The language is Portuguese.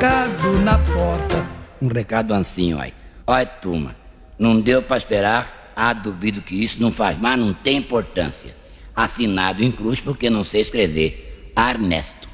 recado na porta. Um recado assim, olha. Olha, turma, não deu pra esperar. Duvido que isso não faz, mas não tem importância. Assinado em cruz porque não sei escrever. Ernesto.